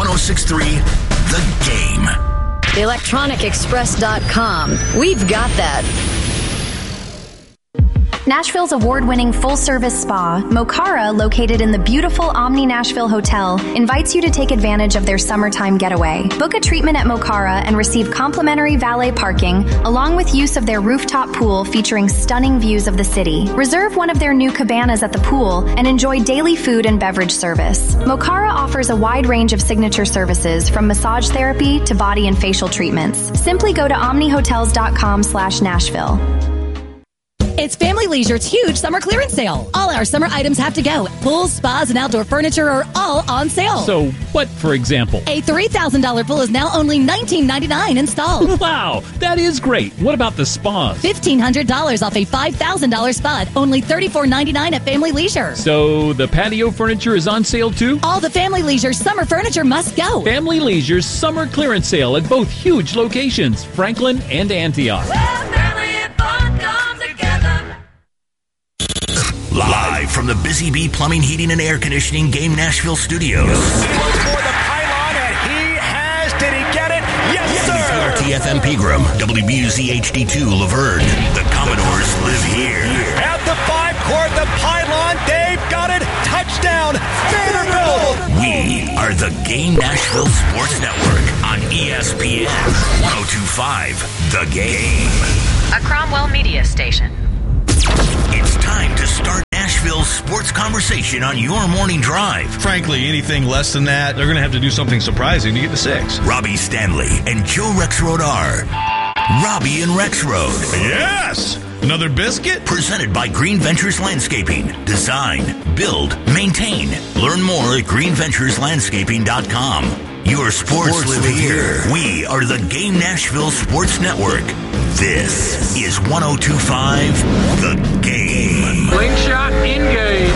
106.3 The Game. ElectronicExpress.com. We've got that. Nashville's award-winning full-service spa, Mokara, located in the beautiful Omni Nashville Hotel, invites you to take advantage of their summertime getaway. Book a treatment at Mokara and receive complimentary valet parking, along with use of their rooftop pool featuring stunning views of the city. Reserve one of their new cabanas at the pool and enjoy daily food and beverage service. Mokara offers a wide range of signature services, from massage therapy to body and facial treatments. Simply go to omnihotels.com/Nashville. It's Family Leisure's huge summer clearance sale. All our summer items have to go. Pools, spas, and outdoor furniture are all on sale. So what, for example? A $3,000 pool is now only $19.99 installed. Wow, that is great. What about the spas? $1,500 off a $5,000 spa, only $34.99 at Family Leisure. So the patio furniture is on sale too? All the Family Leisure summer furniture must go. Family Leisure's summer clearance sale at both huge locations, Franklin and Antioch. Live from the Busy Bee Plumbing, Heating, and Air Conditioning Game Nashville Studios. He was for the pylon, and he has. Did he get it? Yes, sir. WPRT-FM Pegram, WBUZ HD2 Laverne. The Commodores live here. At the 5-court, the pylon. Dave got it. Touchdown, Vanderbilt. We are the Game Nashville Sports Network on ESPN 102.5 The Game. A Cromwell media station. It's time to start Nashville's sports conversation on your morning drive. Frankly, anything less than that, they're going to have to do something surprising to get to 6. Robbie Stanley and Joe Rexrode are Robbie and Rexrode. Yes! Another biscuit? Presented by Green Ventures Landscaping. Design, build, maintain. Learn more at greenventureslandscaping.com. Your sports live here. We are the Game Nashville Sports Network. This is 102.5 The Game. Slingshot engage.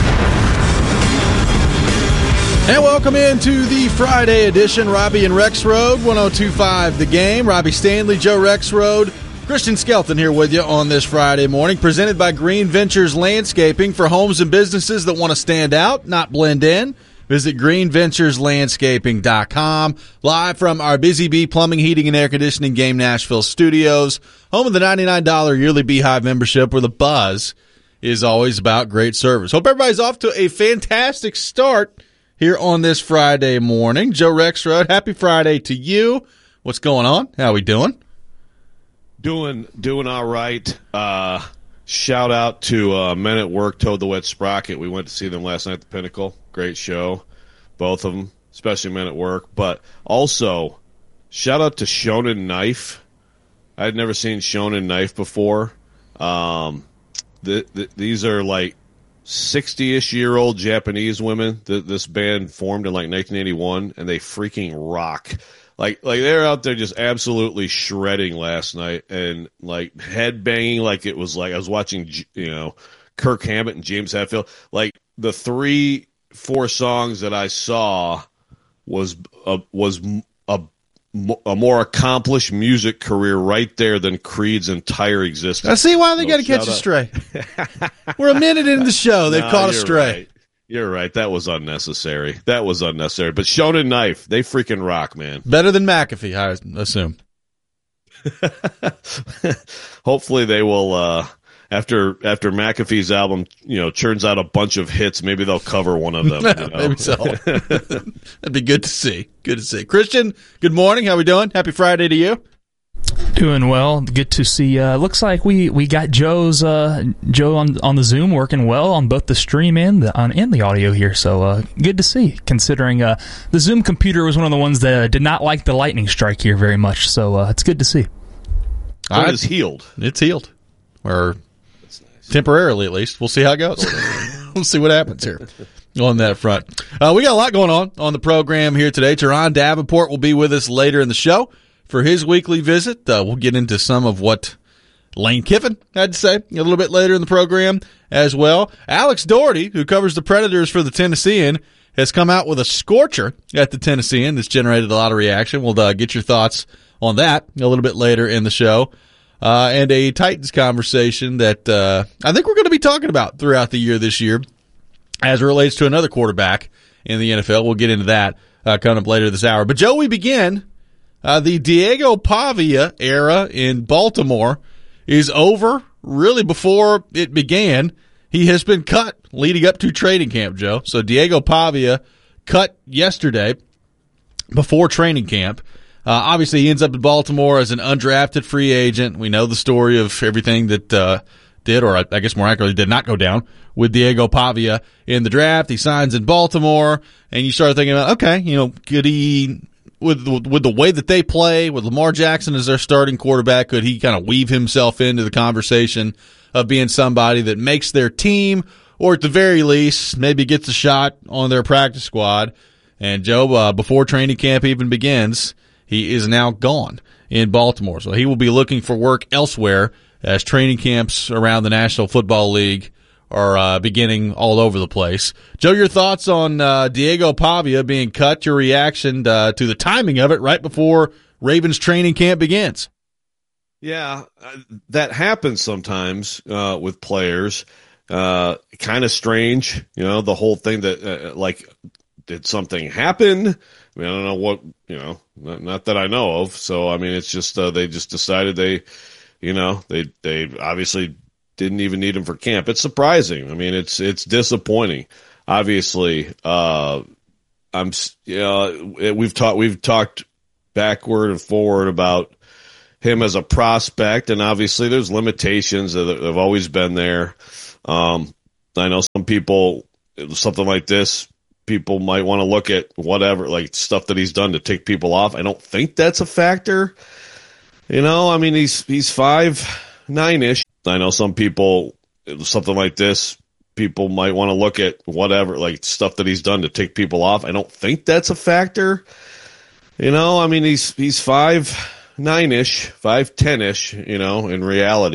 And welcome into the Friday edition. Robbie and Rexrode, 102.5 The Game. Robbie Stanley, Joe Rexrode, Christian Skelton here with you on this Friday morning. Presented by Green Ventures Landscaping for homes and businesses that want to stand out, not blend in. Visit greenventureslandscaping.com. Live from our Busy Bee Plumbing, Heating, and Air Conditioning Game Nashville studios. Home of the $99 yearly Beehive membership, where the buzz is always about great service. Hope everybody's off to a fantastic start here on this Friday morning. Joe Rexrode, happy Friday to you. What's going on? How we doing? Doing all right. Shout out to Men at Work, Toad the Wet Sprocket. We went to see them last night at the Pinnacle. Great show, both of them, especially Men at Work. But also, shout out to Shonen Knife. I had never seen Shonen Knife before. These are like 60-ish-year-old Japanese women. This band formed in like 1981, and they freaking rock. Like they're out there just absolutely shredding last night, and like head banging like it was like I was watching, Kirk Hammett and James Hetfield. Like the 3-4 songs that I saw was a more accomplished music career right there than Creed's entire existence. I see why they got to catch a stray. We're a minute into the show. They've caught a stray. Right. You're right. That was unnecessary. But Shonen Knife, they freaking rock, man. Better than McAfee, I assume. Hopefully they will, after McAfee's album, churns out a bunch of hits, maybe they'll cover one of them. Maybe so. That'd be good to see. Good to see. Christian, good morning. How we doing? Happy Friday to you. Doing well. Good to see. Looks like we got Joe on the Zoom working well on both the stream and the audio here. So good to see. Considering the Zoom computer was one of the ones that did not like the lightning strike here very much. So it's good to see. It is healed. It's healed, or temporarily at least. We'll see how it goes. We'll see what happens here on that front. We got a lot going on the program here today. Teron Davenport will be with us later in the show for his weekly visit. We'll get into some of what Lane Kiffin had to say a little bit later in the program as well. Alex Doherty, who covers the Predators for the Tennessean, has come out with a scorcher at the Tennessean that's generated a lot of reaction. We'll get your thoughts on that a little bit later in the show. And a Titans conversation that I think we're going to be talking about throughout the year this year as it relates to another quarterback in the NFL. We'll get into that coming up later this hour. But, Joe, we begin. The Diego Pavia era in Baltimore is over really before it began. He has been cut leading up to training camp, Joe. So Diego Pavia cut yesterday before training camp. Obviously, he ends up in Baltimore as an undrafted free agent. We know the story of everything that did, or I guess more accurately, did not go down with Diego Pavia in the draft. He signs in Baltimore, and you start thinking about, okay, could he, with the way that they play, with Lamar Jackson as their starting quarterback, could he kind of weave himself into the conversation of being somebody that makes their team, or at the very least, maybe gets a shot on their practice squad? And Joe, before training camp even begins, he is now gone in Baltimore. So he will be looking for work elsewhere as training camps around the National Football League are beginning all over the place. Joe, your thoughts on Diego Pavia being cut, your reaction to the timing of it right before Ravens training camp begins? Yeah, that happens sometimes with players. Kind of strange, the whole thing that, did something happen? I mean, I don't know what, not that I know of. So, I mean, it's just they just decided they obviously didn't even need him for camp. It's surprising. I mean, it's disappointing. Obviously, we've talked backward and forward about him as a prospect, and obviously there's limitations that have always been there. I know some people, something like this, people might want to look at whatever, like stuff that he's done to tick people off. I don't think that's a factor. I mean, he's 5'9"-ish. I know some people, something like this, people might want to look at whatever, like stuff that he's done to tick people off. I don't think that's a factor. I mean, he's 5'9"-ish, 5'10"-ish, in reality.